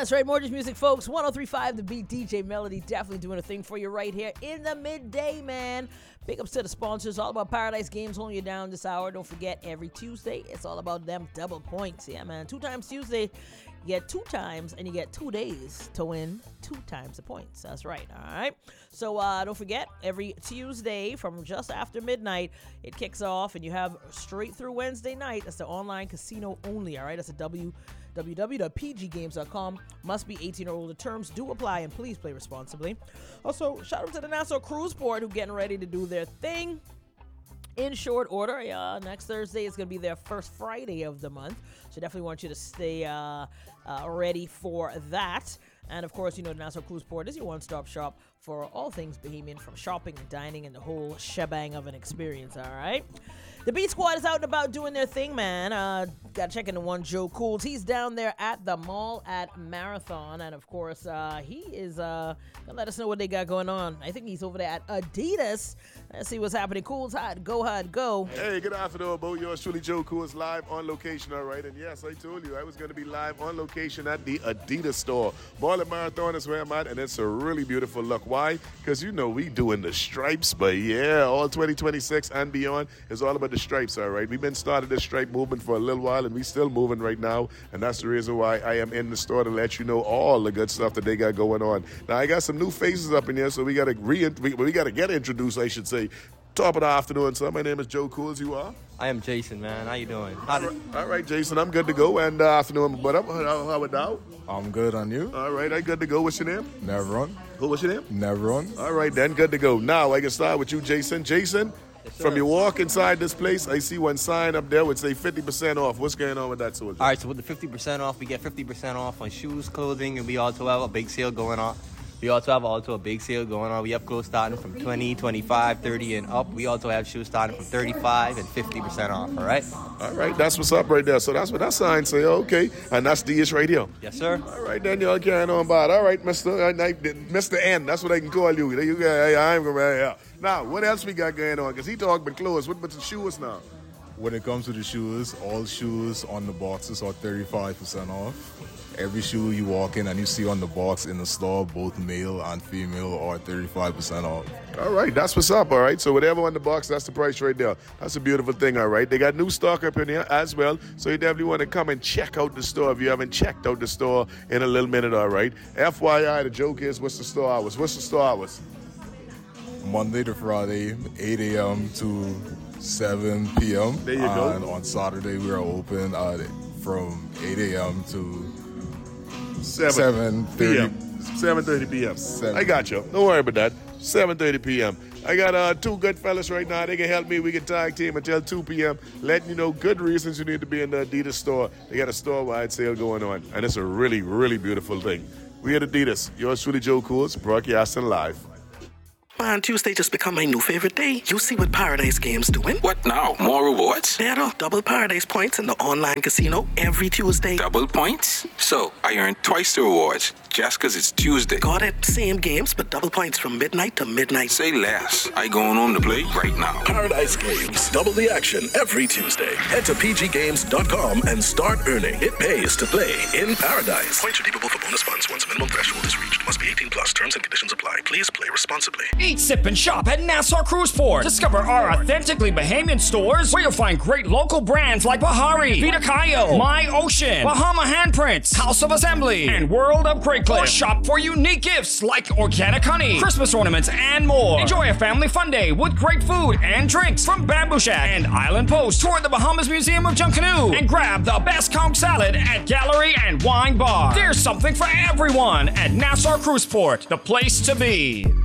That's right, Mortgage Music, folks. 103.5 The Beat, DJ Melody, definitely doing a thing for you right here in the midday, man. Big ups to the sponsors. All about Paradise Games holding you down this hour. Don't forget, every Tuesday, it's all about them double points. Yeah, man. 2 times Tuesday, you get 2 times, and you get 2 days to win 2 times the points. That's right, all right? So don't forget, every Tuesday from just after midnight, it kicks off, and you have straight through Wednesday night. That's the online casino only, all right? That's a www.pggames.com. Must be 18 or older. Terms do apply, and please play responsibly. Also, shout out to the Nassau Cruise Port who getting ready to do their thing in short order. Next Thursday is going to be their first Friday of the month, so definitely want you to stay ready for that. And of course, you know, the Nassau Cruise Port is your one-stop shop for all things Bahamian, from shopping and dining and the whole shebang of an experience, all right? The Beat Squad is out and about doing their thing, man. Got to check in the one Joe Cools. He's down there at the mall at Marathon. And, of course, he is going to let us know what they got going on. I think he's over there at Adidas. Let's see what's happening. Cools, hot, go. Hey, good afternoon, Bo. Yours truly, Joe Cools, live on location, all right? And, yes, I told you I was going to be live on location at the Adidas store. Ball at Marathon is where I'm at, and it's a really beautiful look. Why? Because, you know, we doing the stripes, but, yeah, all 2026 and beyond is all about the stripes, all right? We've been started this stripe movement for a little while, and we still moving right now, and that's the reason why I am in the store to let you know all the good stuff that they got going on. Now, I got some new faces up in here, so we got to get introduced, I should say. Top of the afternoon, sir. My name is Joe Cools. You are? I am Jason, man. How you doing? All right, Jason. I'm good to go. And afternoon, but how about I'm good, on you? All right, I good to go. What's your name? Nevron. What's your name? Nevron. All right, then. Good to go. Now, I can start with you, Jason. Jason, from your walk inside this place, I see one sign up there which say 50% off. What's going on with that, soldier? All right, so with the 50% off, we get 50% off on shoes, clothing, and we also have a big sale going on. We also have a big sale going on. We have clothes starting from 20, 25, 30, and up. We also have shoes starting from 35 and 50% off, all right? All right, that's what's up right there. So that's what that sign say, okay. And that's D-ish right here. Yes, sir. All right, then y'all carrying on by. All right, Mr. N, that's what I can call you. Now, what else we got going on? Because he talking about clothes. What about the shoes now? When it comes to the shoes, all shoes on the boxes are 35% off. Every shoe you walk in and you see on the box in the store, both male and female, are 35% off. All right, that's what's up, all right? So whatever on the box, that's the price right there. That's a beautiful thing, all right? They got new stock up in here as well, so you definitely want to come and check out the store if you haven't checked out the store in a little minute, all right? FYI, the joke is, what's the store hours? Monday to Friday, 8 a.m. to 7 p.m. There you go. And on Saturday, we are open from 8 a.m. to 7:30 p.m. I got you. Don't worry about that. 7:30 p.m. I got 2 good fellas right now. They can help me. We can tag team until 2 p.m. letting you know good reasons you need to be in the Adidas store. They got a store-wide sale going on, and it's a really, really beautiful thing. We at Adidas. Yours truly, Joe Cools, broadcasting live. Man, Tuesday just become my new favorite day. You see what Paradise Games doing? What now? More rewards? Better. Double Paradise points in the online casino every Tuesday. Double points? So, I earn twice the rewards just because it's Tuesday. Got it. Same games, but double points from midnight to midnight. Say less. I going home to play right now. Paradise Games. Double the action every Tuesday. Head to pggames.com and start earning. It pays to play in paradise. Points redeemable for bonus funds once minimum threshold is reached. Must be 18 plus. Terms and conditions apply. Please play responsibly. Eat, sip, and shop at Nassau Cruise Port. Discover our authentically Bahamian stores where you'll find great local brands like Bahari, Vita Kayo, My Ocean, Bahama Handprints, House of Assembly, and World of Great Clip. Or shop for unique gifts like organic honey, Christmas ornaments, and more. Enjoy a family fun day with great food and drinks from Bamboo Shack and Island Post. Tour the Bahamas Museum of Junkanoo and grab the best conch salad at Gallery and Wine Bar. There's something for everyone at Nassau Cruise Port, the place to be.